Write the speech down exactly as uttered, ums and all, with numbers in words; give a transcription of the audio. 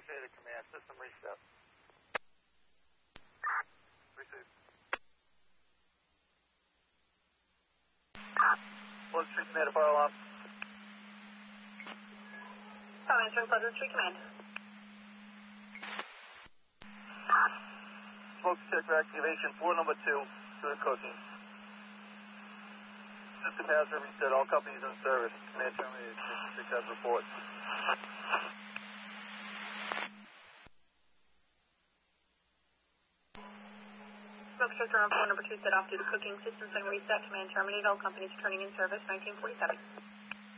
Appreciate it, Command. System reset. Receive. Pleasant Street Command, fire alarm. I'm answering Pleasant Street Command. Smoke detector activation, floor number two, to the cooking. System has been reset. All companies in service. Command terminated. Six has report. Smoke detector on floor number two set off due to cooking. Systems been reset. Command terminated. All companies returning in service. nineteen forty-seven.